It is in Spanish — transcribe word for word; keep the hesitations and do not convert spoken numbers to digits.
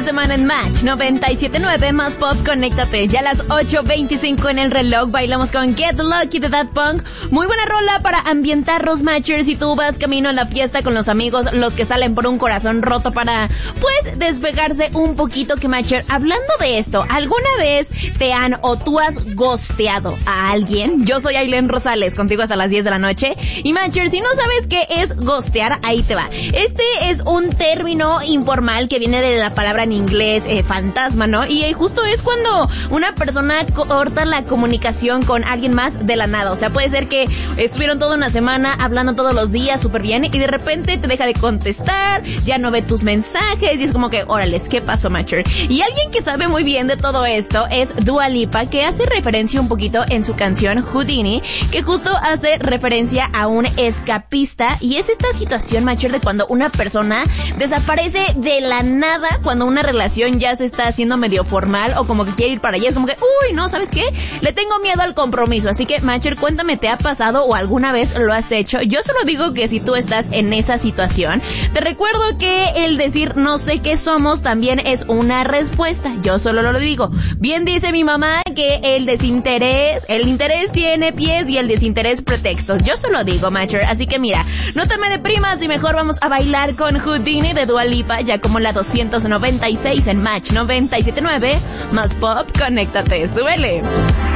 semana en Match noventa y siete punto nueve, más pop, conéctate. Ya a las ocho veinticinco en el reloj bailamos con Get Lucky de Daft Punk. Muy buena rola para ambientar los Matchers si tú vas camino a la fiesta con los amigos, los que salen por un corazón roto para, pues, despegarse un poquito. Que Matcher, hablando de esto, ¿alguna vez te han o tú has ghosteado a alguien? Yo soy Ailén Rosales, contigo hasta las diez de la noche. Y Matcher, si no sabes qué es ghostear, ahí te va. Este es un término informal que viene de la palabra en inglés, eh, fantasma, ¿no? Y eh, justo es cuando una persona corta la comunicación con alguien más de la nada. O sea, puede ser que estuvieron toda una semana hablando todos los días súper bien y de repente te deja de contestar, ya no ve tus mensajes y es como que, órales, ¿qué pasó, Matcher? Y alguien que sabe muy bien de todo esto es Dua Lipa, que hace referencia un poquito en su canción Houdini, que justo hace referencia a un escapista, y es esta situación, Matcher, de cuando una persona desaparece de la nada, cuando una relación ya se está haciendo medio formal o como que quiere ir para allá, es como que, uy, no, ¿sabes qué? Le tengo miedo al compromiso. Así que, Matcher, cuéntame, ¿te ha pasado o alguna vez lo has hecho? Yo solo digo que si tú estás en esa situación, te recuerdo que el decir no sé qué somos también es una respuesta. Yo solo lo digo. Bien dice mi mamá que el desinterés, el interés tiene pies y el desinterés pretextos. Yo solo digo, Matcher. Así que mira, no te me deprimas y mejor vamos a bailar con Houdini de Dua Lipa, ya como la doscientos noventa y seis en Match noventa y siete punto nueve, más pop, conéctate, súbele.